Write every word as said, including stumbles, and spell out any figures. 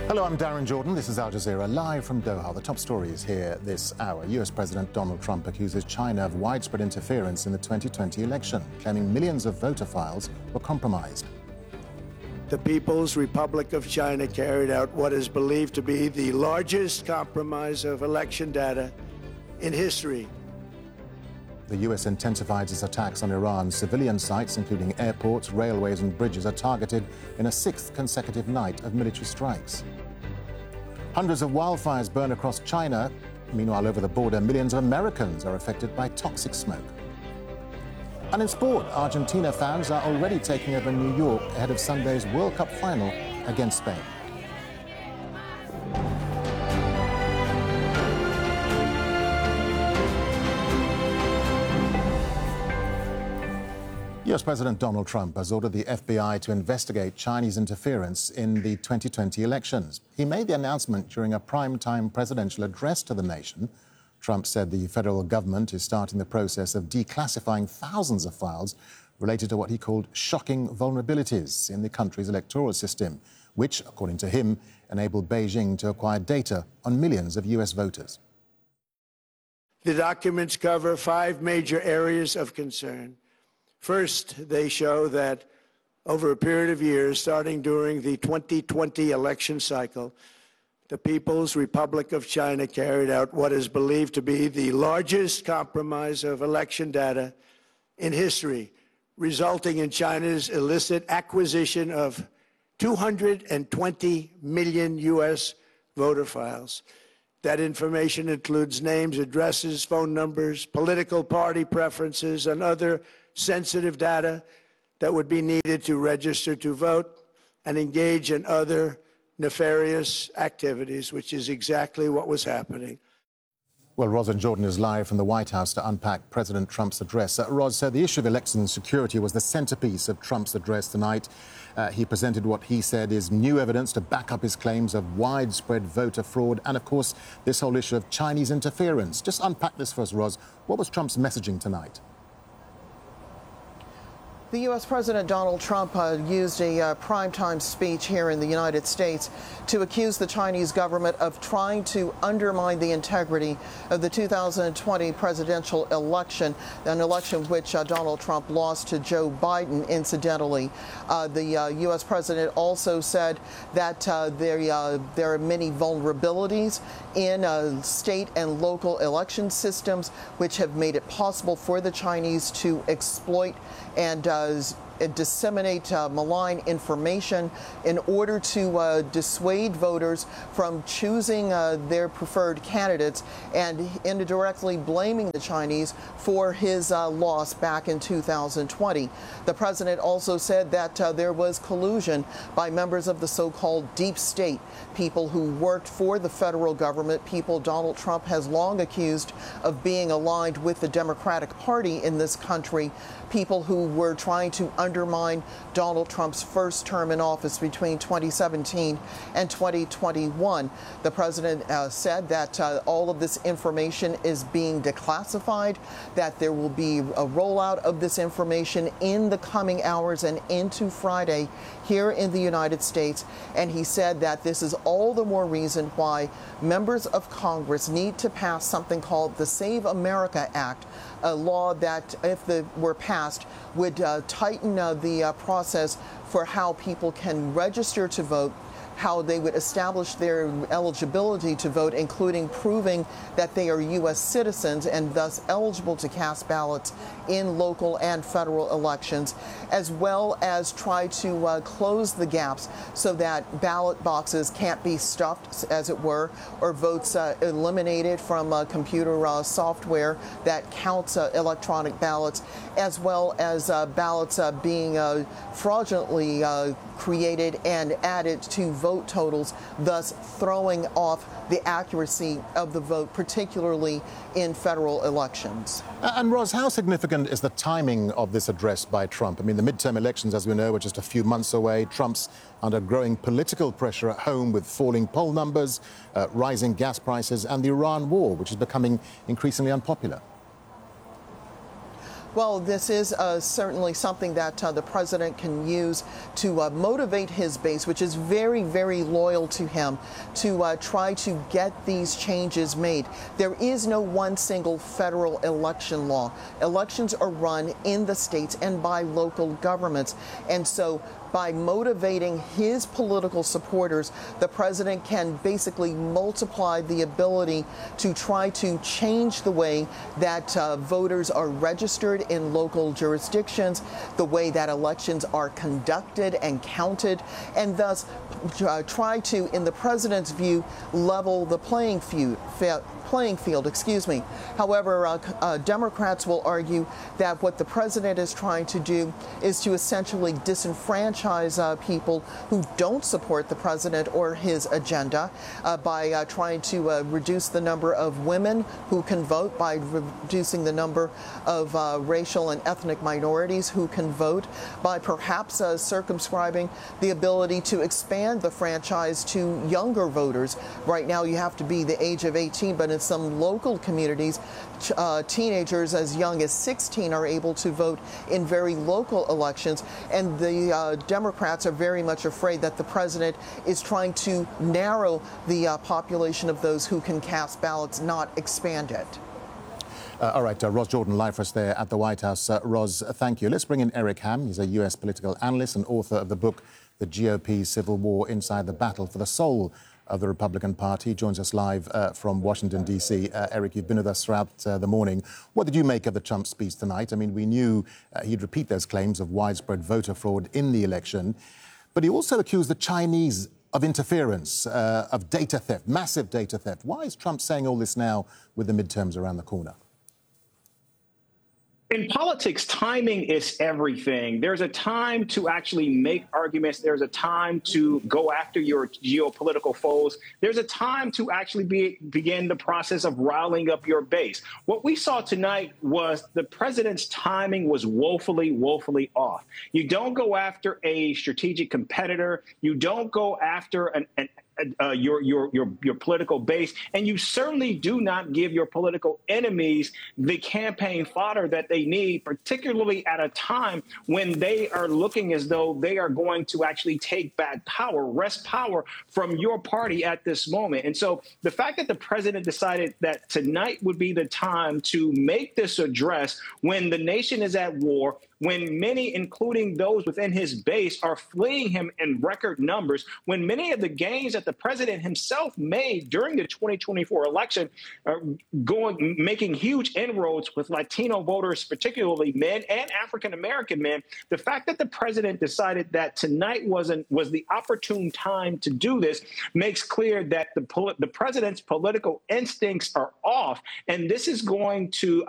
Hello, I'm Darren Jordan. This is Al Jazeera, live from Doha. The top stories here this hour. U S President Donald Trump accuses China of widespread interference in the twenty twenty election, claiming millions of voter files were compromised. The People's Republic of China carried out what is believed to be the largest compromise of election data in history. The U S intensifies its attacks on Iran. Civilian sites, including airports, railways and bridges, are targeted in a sixth consecutive night of military strikes. Hundreds of wildfires burn across China. Meanwhile, over the border, millions of Americans are affected by toxic smoke. And in sport, Argentina fans are already taking over New York ahead of Sunday's World Cup final against Spain. U S President Donald Trump has ordered the F B I to investigate Chinese interference in the twenty twenty elections. He made the announcement during a primetime presidential address to the nation. Trump said the federal government is starting the process of declassifying thousands of files related to what he called shocking vulnerabilities in the country's electoral system, which, according to him, enabled Beijing to acquire data on millions of U S voters. The documents cover five major areas of concern. First, they show that over a period of years, starting during the twenty twenty election cycle, the People's Republic of China carried out what is believed to be the largest compromise of election data in history, resulting in China's illicit acquisition of two hundred twenty million U S voter files. That information includes names, addresses, phone numbers, political party preferences, and other sensitive data that would be needed to register to vote and engage in other nefarious activities, which is exactly what was happening. Well, Rosin Jordan is live from the White House to unpack President Trump's address. Uh, Ros said the issue of election security was the centerpiece of Trump's address tonight. Uh, he presented what he said is new evidence to back up his claims of widespread voter fraud and, of course, this whole issue of Chinese interference. Just unpack this for us, Ros. What was Trump's messaging tonight? The U S President Donald Trump uh, used a uh, primetime speech here in the United States to accuse the Chinese government of trying to undermine the integrity of the two thousand twenty presidential election, an election which uh, Donald Trump lost to Joe Biden, incidentally. Uh, the uh, U S President also said that uh, there, uh, there are many vulnerabilities in uh, state and local election systems which have made it possible for the Chinese to exploit and uh, disseminate uh, malign information in order to uh, dissuade voters from choosing uh, their preferred candidates, and indirectly blaming the Chinese for his uh, loss back in two thousand twenty. The president also said that uh, there was collusion by members of the so-called deep state, people who worked for the federal government, people Donald Trump has long accused of being aligned with the Democratic Party in this country, people who were trying to undermine Donald Trump's first term in office between twenty seventeen and twenty twenty-one. The president uh, said that uh, all of this information is being declassified, that there will be a rollout of this information in the coming hours and into Friday here in the United States. And he said that this is all the more reason why members of Congress need to pass something called the Save America Act, a law that, if it were passed, would uh, tighten uh, the uh, process for how people can register to vote, how they would establish their eligibility to vote, including proving that they are U S citizens and thus eligible to cast ballots in local and federal elections, as well as try to uh, close the gaps so that ballot boxes can't be stuffed, as it were, or votes uh, eliminated from uh, computer uh, software that counts uh, electronic ballots, as well as uh, ballots uh, being uh, fraudulently uh, created and added to vote totals, thus throwing off the accuracy of the vote, particularly in federal elections. And Ros, how significant is the timing of this address by Trump? I mean, the midterm elections, as we know, are just a few months away. Trump's under growing political pressure at home with falling poll numbers, uh, rising gas prices, and the Iran war, which is becoming increasingly unpopular. Well, this is uh, certainly something that uh, the president can use to uh, motivate his base, which is very, very loyal to him, to uh, try to get these changes made. There is no one single federal election law. Elections are run in the states and by local governments. And so by motivating his political supporters, the president can basically multiply the ability to try to change the way that uh, voters are registered in local jurisdictions, the way that elections are conducted and counted, and thus uh, try to, in the president's view, level the playing field. playing field, excuse me. However, uh, uh, Democrats will argue that what the president is trying to do is to essentially disenfranchise uh, people who don't support the president or his agenda uh, by uh, trying to uh, reduce the number of women who can vote, by reducing the number of uh, racial and ethnic minorities who can vote, by perhaps uh, circumscribing the ability to expand the franchise to younger voters. Right now, you have to be the age of eighteen, but in some local communities, uh, teenagers as young as sixteen are able to vote in very local elections. And the uh, Democrats are very much afraid that the president is trying to narrow the uh, population of those who can cast ballots, not expand it. Uh, all right, uh, Ros Jordan, live for us there at the White House. Uh, Ros, thank you. Let's bring in Eric Ham. He's a U S political analyst and author of the book, The G O P Civil War Inside the Battle for the Soul of the Republican Party. He joins us live uh, from Washington, D C. Uh, Eric, you've been with us throughout uh, the morning. What did you make of the Trump speech tonight? I mean, we knew uh, he'd repeat those claims of widespread voter fraud in the election, but he also accused the Chinese of interference, uh, of data theft, massive data theft. Why is Trump saying all this now with the midterms around the corner? In politics, timing is everything. There's a time to actually make arguments. There's a time to go after your geopolitical foes. There's a time to actually be, begin the process of riling up your base. What we saw tonight was the president's timing was woefully, woefully off. You don't go after a strategic competitor. You don't go after an, an Uh, your your your your political base, and you certainly do not give your political enemies the campaign fodder that they need, particularly at a time when they are looking as though they are going to actually take back power, wrest power from your party at this moment. And so the fact that the president decided that tonight would be the time to make this address when the nation is at war, when many, including those within his base, are fleeing him in record numbers, when many of the gains that the president himself made during the twenty twenty-four election are going, making huge inroads with Latino voters, particularly men and African-American men, the fact that the president decided that tonight wasn't was the opportune time to do this makes clear that the, the president's political instincts are off, and this is going to